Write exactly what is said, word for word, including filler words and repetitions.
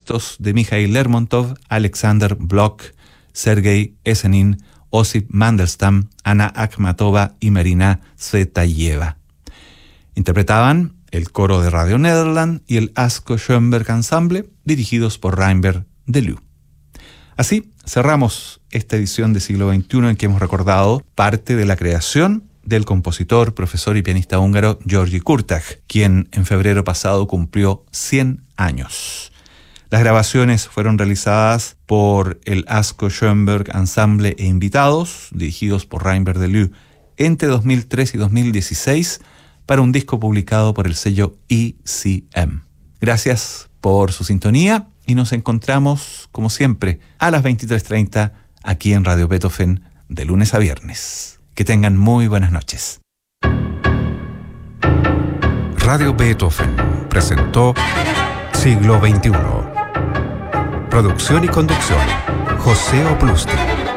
textos de Mikhail Lermontov, Alexander Blok, Sergei Esenin, Osip Mandelstam, Ana Akhmatova y Marina Tsvetaeva. Interpretaban el coro de Radio Nederland y el Asko Schoenberg Ensemble, dirigidos por Reinbert Deleu. Así cerramos esta edición de Siglo veintiuno en que hemos recordado parte de la creación del compositor, profesor y pianista húngaro György Kurtág, quien en febrero pasado cumplió cien años. Las grabaciones fueron realizadas por el Asko Schoenberg Ensemble e invitados, dirigidos por Reinbert Deleu, entre dos mil tres y dos mil dieciséis, para un disco publicado por el sello E C M. Gracias por su sintonía y nos encontramos, como siempre, a las veintitrés treinta aquí en Radio Beethoven, de lunes a viernes. Que tengan muy buenas noches. Radio Beethoven presentó Siglo veintiuno. Producción y conducción, José Oplusti.